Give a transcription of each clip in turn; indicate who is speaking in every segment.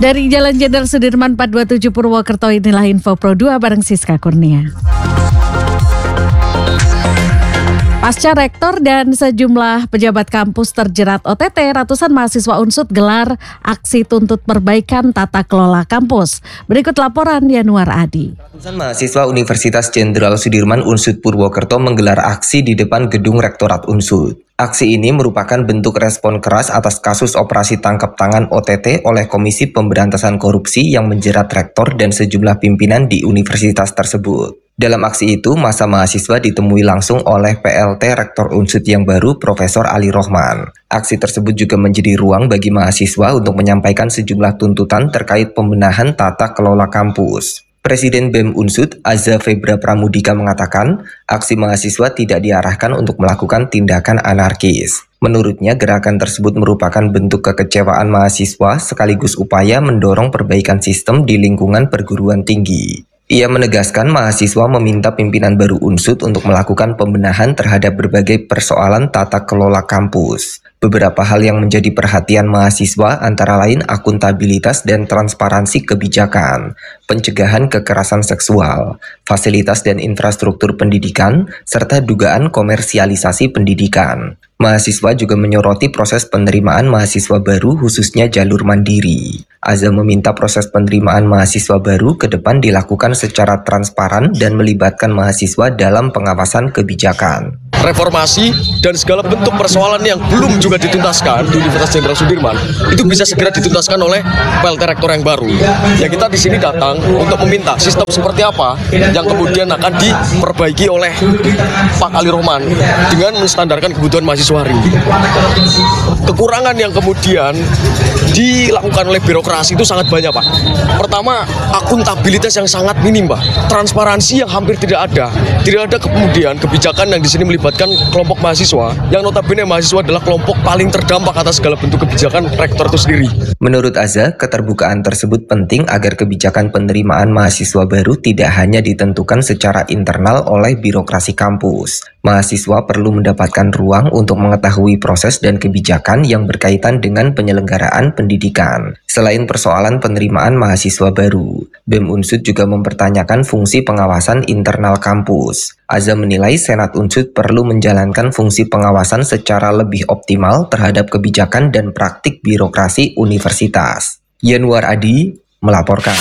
Speaker 1: Dari Jalan Jenderal Sudirman 427 Purwokerto, inilah Info Pro 2 bareng Siska Kurnia. Pasca rektor dan sejumlah pejabat kampus terjerat OTT, ratusan mahasiswa Unsud gelar aksi tuntut perbaikan tata kelola kampus. Berikut laporan Yanuar Adi.
Speaker 2: Ratusan mahasiswa Universitas Jenderal Sudirman Unsud Purwokerto menggelar aksi di depan gedung Rektorat Unsud. Aksi ini merupakan bentuk respon keras atas kasus operasi tangkap tangan OTT oleh Komisi Pemberantasan Korupsi yang menjerat rektor dan sejumlah pimpinan di universitas tersebut. Dalam aksi itu, masa mahasiswa ditemui langsung oleh PLT Rektor Unsud yang baru, Profesor Ali Rohman. Aksi tersebut juga menjadi ruang bagi mahasiswa untuk menyampaikan sejumlah tuntutan terkait pembenahan tata kelola kampus. Presiden BEM Unsud, Azza Febra Pramudika mengatakan, aksi mahasiswa tidak diarahkan untuk melakukan tindakan anarkis. Menurutnya, gerakan tersebut merupakan bentuk kekecewaan mahasiswa sekaligus upaya mendorong perbaikan sistem di lingkungan perguruan tinggi. Ia menegaskan mahasiswa meminta pimpinan baru Unsud untuk melakukan pembenahan terhadap berbagai persoalan tata kelola kampus. Beberapa hal yang menjadi perhatian mahasiswa antara lain akuntabilitas dan transparansi kebijakan, pencegahan kekerasan seksual, fasilitas dan infrastruktur pendidikan, serta dugaan komersialisasi pendidikan. Mahasiswa juga menyoroti proses penerimaan mahasiswa baru khususnya jalur mandiri. Azza meminta proses penerimaan mahasiswa baru ke depan dilakukan secara transparan dan melibatkan mahasiswa dalam pengawasan kebijakan.
Speaker 3: Reformasi dan segala bentuk persoalan yang belum juga dituntaskan di Universitas Jenderal Sudirman itu bisa segera dituntaskan oleh PLT Rektor yang baru. Ya, kita di sini datang untuk meminta sistem seperti apa yang kemudian akan diperbaiki oleh Pak Ali Rohman dengan menstandarkan kebutuhan mahasiswa hari ini. Kekurangan yang kemudian dilakukan oleh birokrasi itu sangat banyak, Pak. Pertama, akuntabilitas yang sangat minim, Pak. Transparansi yang hampir tidak ada. Tidak ada kemudian kebijakan yang di sini melibatkan kelompok mahasiswa, yang notabene mahasiswa adalah kelompok paling terdampak atas segala bentuk kebijakan rektor itu sendiri.
Speaker 2: Menurut Azza, keterbukaan tersebut penting agar kebijakan penerimaan mahasiswa baru tidak hanya ditentukan secara internal oleh birokrasi kampus. Mahasiswa perlu mendapatkan ruang untuk mengetahui proses dan kebijakan yang berkaitan dengan penyelenggaraan pendidikan. Selain persoalan penerimaan mahasiswa baru, BEM Unsud juga mempertanyakan fungsi pengawasan internal kampus. Azza menilai Senat Unsud perlu menjalankan fungsi pengawasan secara lebih optimal terhadap kebijakan dan praktik birokrasi universitas. Yanuar Adi melaporkan.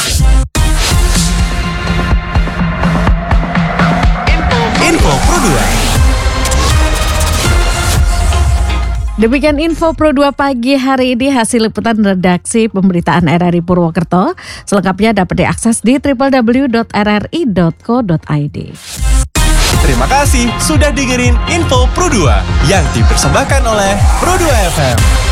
Speaker 4: Info Pro 2.
Speaker 1: Demikian Info Pro 2 pagi hari ini, hasil liputan redaksi pemberitaan RRI Purwokerto. Selengkapnya dapat diakses di www.rri.co.id.
Speaker 4: Terima kasih sudah dengerin Info Pro 2 yang dipersembahkan oleh Pro 2 FM.